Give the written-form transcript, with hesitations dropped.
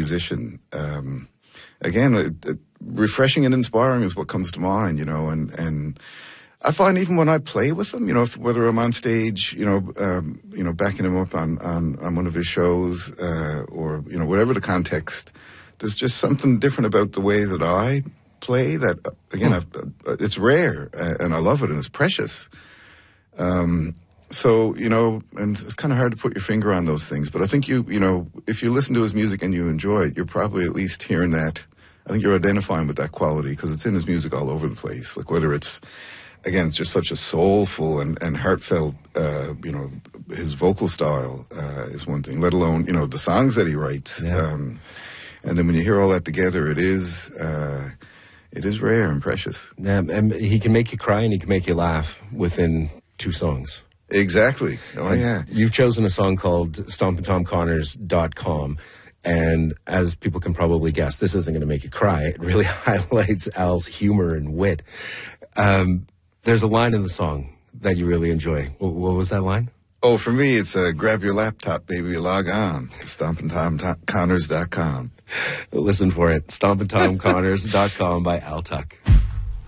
musician. Again, refreshing and inspiring is what comes to mind, you know, and I find even when I play with him, you know, whether I'm on stage, you know, backing him up on one of his shows, or, you know, whatever the context, there's just something different about the way that I play that, again, it's rare, and I love it, and it's precious. So, you know, and it's kind of hard to put your finger on those things, but I think you know, if you listen to his music and you enjoy it, you're probably at least hearing that. I think you're identifying with that quality because it's in his music all over the place. Like whether it's, again, it's just such a soulful and heartfelt, you know, his vocal style is one thing, let alone, you know, the songs that he writes. Yeah. And then when you hear all that together, it is rare and precious. Yeah, and he can make you cry and he can make you laugh within 2 songs. Exactly. Oh, yeah. You've chosen a song called StompandTomConnors.com. And as people can probably guess, this isn't going to make you cry. It really highlights Al's humor and wit. There's a line in the song that you really enjoy. What was that line? Oh, for me, it's grab your laptop, baby, log on to StompandTomConnors.com. Listen for it. StompandTomConnors.com by Al Tuck.